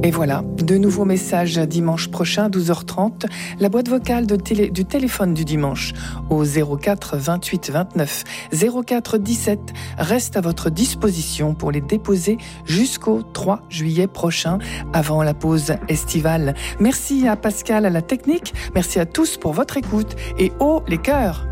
Et voilà, de nouveaux messages dimanche prochain, 12h30. La boîte vocale du téléphone du dimanche au 04 28 29 04 17 reste à votre disposition pour les déposer jusqu'au 3 juillet prochain, avant la pause estivale. Merci à Pascal à la technique, merci à tous pour votre écoute et haut les cœurs.